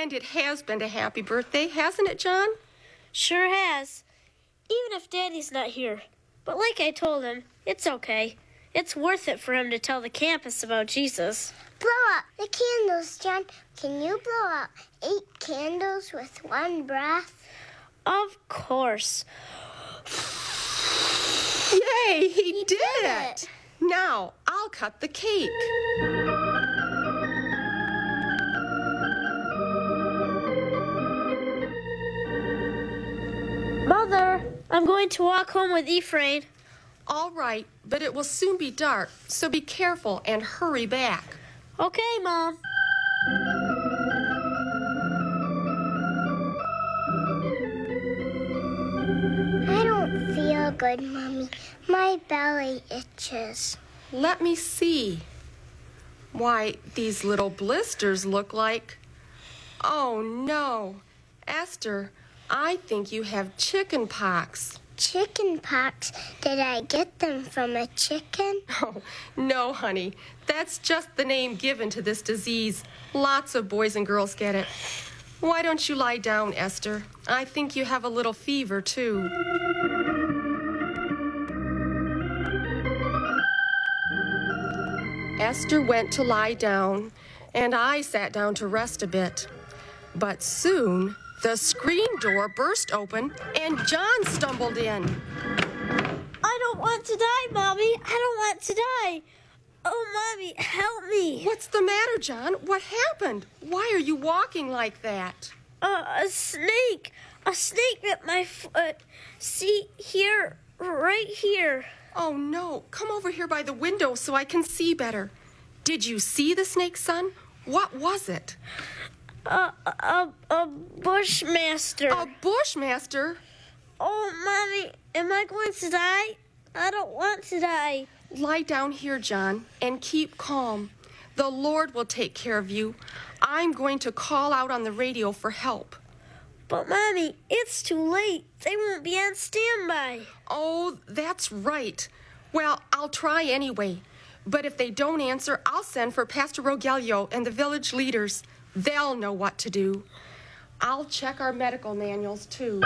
And it has been a happy birthday, hasn't it, John? Sure has. Even if Daddy's not here. But like I told him, it's okay. It's worth it for him to tell the campus about Jesus. Blow out the candles, John. Can you blow out 8 candles with one breath? Of course. Yay, he did it! Now, I'll cut the cake. Mother, I'm going to walk home with Ephraim. All right, but it will soon be dark, so be careful and hurry back. Okay, Mom. I don't feel good, Mommy. My belly itches. Let me see. Why, these little blisters look like... Oh, no. Esther, I think you have chicken pox. Chicken pox? Did I get them from a chicken? Oh, no, honey. That's just the name given to this disease. Lots of boys and girls get it. Why don't you lie down, Esther? I think you have a little fever, too. Esther went to lie down, and I sat down to rest a bit. But soon, the screen door burst open, and John stumbled in. I don't want to die, Mommy. I don't want to die. Oh, Mommy, help me. What's the matter, John? What happened? Why are you walking like that? A snake. A snake bit my foot. See, here, right here. Oh, no. Come over here by the window so I can see better. Did you see the snake, son? What was it? A bushmaster. A bushmaster? Oh, Mommy, am I going to die? I don't want to die. Lie down here, John, and keep calm. The Lord will take care of you. I'm going to call out on the radio for help. But, Mommy, it's too late. They won't be on standby. Oh, that's right. Well, I'll try anyway. But if they don't answer, I'll send for Pastor Rogelio and the village leaders. They'll know what to do. I'll check our medical manuals, too.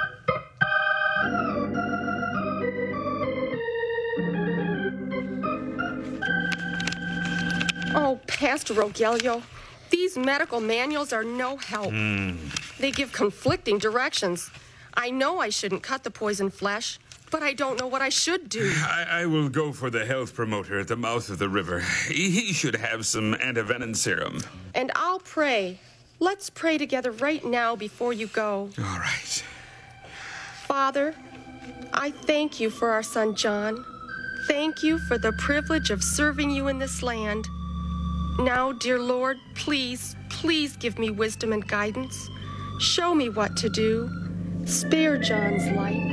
Oh, Pastor Rogelio, these medical manuals are no help. They give conflicting directions. I know I shouldn't cut the poison flesh, but I don't know what I should do. I will go for the health promoter at the mouth of the river. He should have some antivenom serum. And I'll pray. Let's pray together right now before you go. All right. Father, I thank you for our son John. Thank you for the privilege of serving you in this land. Now, dear Lord, please give me wisdom and guidance. Show me what to do. Spare John's life.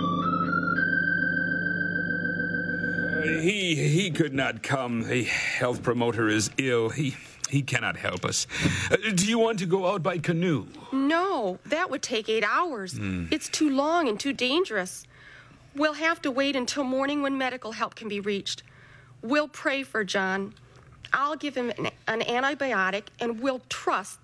He could not come. The health promoter is ill. He cannot help us. Do you want to go out by canoe? No, that would take 8 hours. It's too long and too dangerous. We'll have to wait until morning when medical help can be reached. We'll pray for John. I'll give him an antibiotic, and we'll trust